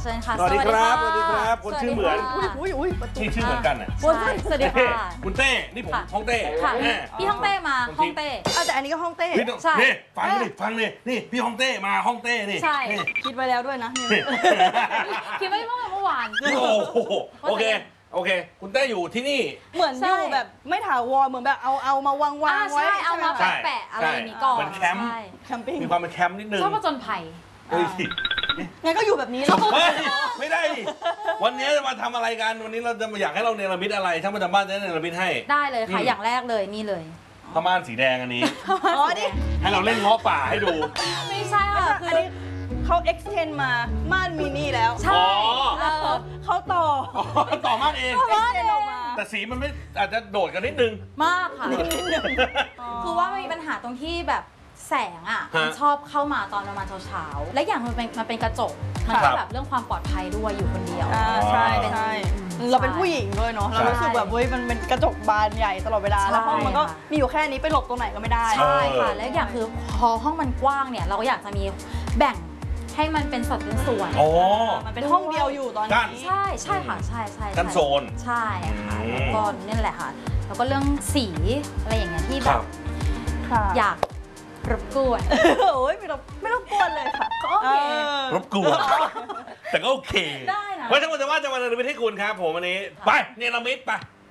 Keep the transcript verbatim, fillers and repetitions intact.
เชิญค่ะสวัสดีครับสวัสดีครับคนชื่อเหมือนอุ้ยอุ้ยประตูที่ชื่อเหมือนกันอ่ะสวัสดีค่ะคุณเต้นี่ผมฮ่องเต้ค่ะพี่ฮ่องเต้มาฮ่องเต้แต่อันนี้ก็ฮ่องเต้ใช่นี่ฟังดิฟังดินี่พี่ฮ่องเต้มาฮ่องเต้นี่ใช่คิดไว้แล้วด้วยนะคิดไว้เมื่อเมื่อวานโอ้โหโอเคโอเคคุณเต้อยู่ที่นี่เหมือนอยู่แบบไม่ถาวรเหมือนแบบเอาเอามาวางวางไว้เอามาแปะอะไรนี้ก่อนเหมือนแคมป์แคมปิ้งมีความเป็นแคมป์นิดนึงชอบผจญภัยเฮ้ยงั้นก็อยู่แบบนี้แล้วไม่ได้วันนี้จะมาทำอะไรกันวันนี้เราจะมาอยากให้เราเนรมิตอะไรช่างประจำบ้านจะเนรมิตให้ได้เลยค่ะอย่างแรกเลยนี่เลยผ้าม่านสีแดงอันนี้อ๋อดิให้เราเล่นเงาะป่าให้ดูไม่ใช่ค่ะอันนี้เขา extend มาม่านมินิแล้วใช่เขาต่อต่อม่านเอง extend ออกมาแต่สีมันไม่อาจจะโดดกันนิดนึงมากค่ะนิดนึงคือว่ามันมีปัญหาตรงที่แบบแสงอ่ะมันชอบเข้ามาตอนประมาณเช้าๆและอย่างมันเป็นมันเป็นกระจกมันก็แบบเรื่องความปลอดภัยด้วยอยู่คนเดียวใช่ใช่เราเป็นผู้หญิงด้วยเนาะเรารู้สึกแบบเฮ้ยมันเป็นกระจกบานใหญ่ตลอดเวลาแล้วห้องมันก็มีอยู่แค่นี้ไปหลบตรงไหนก็ไม่ได้ใช่ค่ะและอย่างคือพอห้องมันกว้างเนี่ยเราก็อยากจะมีแบ่งให้มันเป็นสัดเป็นส่วนโอ้มันเป็นห้องเดียวอยู่ตอนนี้ใช่ใช่ค่ะใช่ใช่กันโซนใช่ค่ะแล้วก็นี่แหละค่ะแล้วก็เรื่องสีอะไรอย่างเงี้ยที่แบบอยากรบกวนโอ้ยไม่รบไม่รบกวนเลยค่ะโอเครบกวนแต่ก็โอเคได้นะเพราะฉะนั้นจะว่าจะมาเนรมิตให้คุณครับผมวันนี้ไปเนรมิตไป